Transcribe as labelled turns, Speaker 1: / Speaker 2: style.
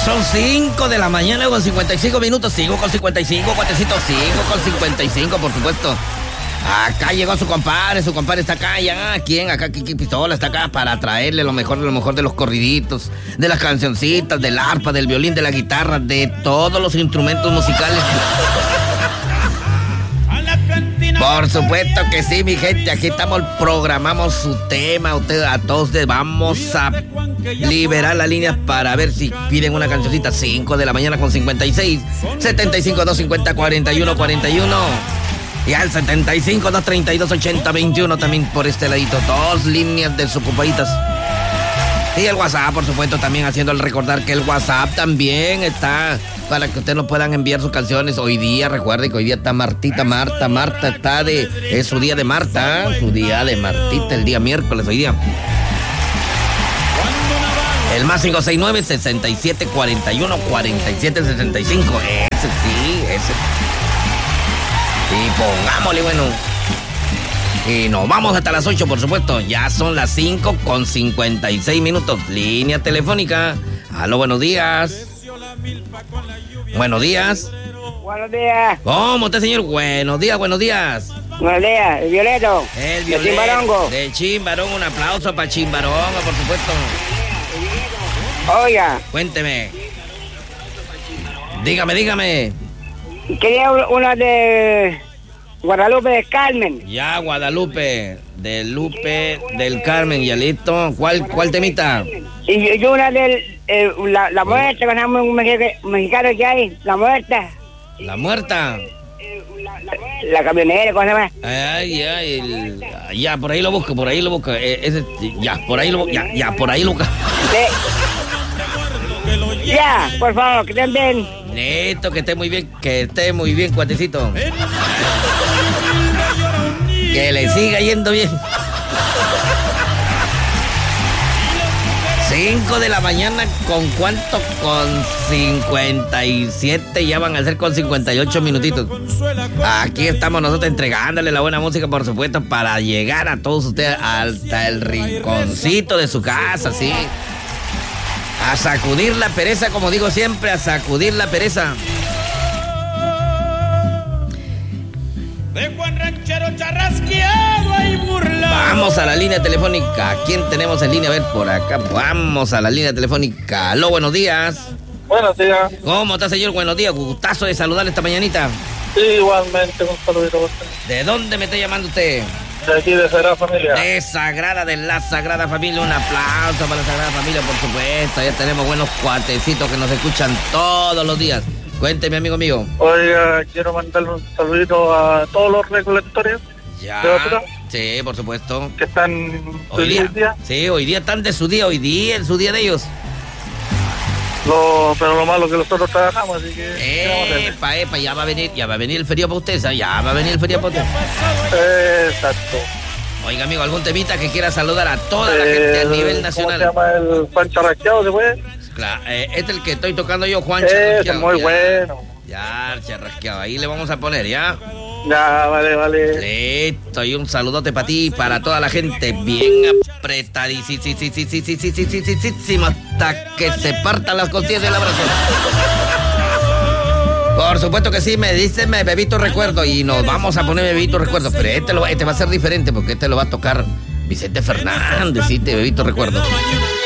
Speaker 1: son 5 de la mañana con 55 minutos. Sigo con 55, cuatecito, sigo con 55, por supuesto. Acá llegó su compadre está acá ya. ¿Quién? Acá Kiki Pistola está acá para traerle lo mejor de los corriditos, de las cancioncitas, del arpa, del violín, de la guitarra, de todos los instrumentos musicales. Por supuesto que sí, mi gente. Aquí estamos, programamos su tema. A todos ustedes vamos a liberar las líneas para ver si piden una cancioncita. 5 de la mañana con 56 75 250 41 41 y al 75 232 80 21 también por este ladito. 2 líneas desocupaditas. Y el WhatsApp, por supuesto, también haciendo el recordar que el WhatsApp también está para que ustedes nos puedan enviar sus canciones. Hoy día, recuerden que hoy día está Marta está es su día de Marta, su día de Martita, el día miércoles hoy día. El más 569 67 41 47 65. Ese sí, ese. Y pongámosle, bueno. Y nos vamos hasta las 8, por supuesto. Ya son las 5 con 56 minutos. Línea telefónica. Aló, buenos días. Buenos días.
Speaker 2: Buenos días.
Speaker 1: ¿Cómo está, señor? Buenos días, buenos días.
Speaker 2: Buenos días, el Violeto.
Speaker 1: El Violeto.
Speaker 2: De Chimbarongo.
Speaker 1: De Chimbarongo, un aplauso para Chimbarongo, por supuesto.
Speaker 2: Oiga.
Speaker 1: Cuénteme. Dígame.
Speaker 2: Quería una de Guadalupe del Carmen.
Speaker 1: Ya, Guadalupe, del Carmen, ya listo. ¿Cuál temita?
Speaker 2: Y yo una de la muerte, con un mexicano que hay, la muerta.
Speaker 1: ¿La muerta?
Speaker 2: La camionera, ¿cómo se llama?
Speaker 1: Ya, por ahí lo busco. Por ahí lo busco.
Speaker 2: Ya, por favor, que estén bien.
Speaker 1: Listo, que esté muy bien, cuatecito. Que le siga yendo bien. 5 de la mañana, ¿con cuánto? Con 57, ya van a ser con 58 minutitos. Aquí estamos nosotros entregándole la buena música, por supuesto, para llegar a todos ustedes hasta el rinconcito de su casa, ¿sí? A sacudir la pereza, como digo siempre, a sacudir la pereza.
Speaker 3: De Juan Ranchero charrasqueado y burlado.
Speaker 1: Vamos a la línea telefónica. ¿A quién tenemos en línea? A ver, por acá. Vamos a la línea telefónica. Aló, buenos días.
Speaker 4: Buenos días.
Speaker 1: ¿Cómo está, señor? Buenos días. Gustazo de saludarle esta mañanita.
Speaker 4: Sí, igualmente, un saludito a usted.
Speaker 1: ¿De dónde me está llamando usted?
Speaker 4: De aquí, de Sagrada Familia.
Speaker 1: De la Sagrada Familia. Un aplauso para la Sagrada Familia, por supuesto. Ya tenemos buenos cuatecitos que nos escuchan todos los días. Cuénteme, amigo mío.
Speaker 4: Oiga, quiero mandarle un saludito a todos los recolectores.
Speaker 1: Ya.
Speaker 4: ¿De Basura?
Speaker 1: Sí, por supuesto.
Speaker 4: Que están
Speaker 1: Hoy día. Sí, hoy día están de su día. Hoy día es su día de ellos.
Speaker 4: Pero lo malo es que nosotros trabajamos, así que...
Speaker 1: Epa, ya va a venir el feriado para usted, ¿sabes? Ya va a venir el feriado para usted.
Speaker 4: Exacto.
Speaker 1: Oiga, amigo, ¿algún temita que quiera saludar a toda la gente a nivel nacional?
Speaker 4: ¿Cómo se llama? El Juan Charrasqueado, ¿se puede?
Speaker 1: Claro, este es el que estoy tocando yo, Juan
Speaker 4: Charrasqueado. Es muy
Speaker 1: ya,
Speaker 4: bueno.
Speaker 1: Ya, Charrasqueado, ahí le vamos a poner, ¿ya?
Speaker 4: Ya, vale.
Speaker 1: Listo, y un saludote para ti y para toda la gente. Bien apretadísimo hasta que se partan las costillas del abrazo. Por supuesto que sí, me dicen Bebito Recuerdo y nos vamos a poner Bebito Recuerdo, pero este va a ser diferente porque este lo va a tocar Vicente Fernández, sí, Bebito Recuerdo.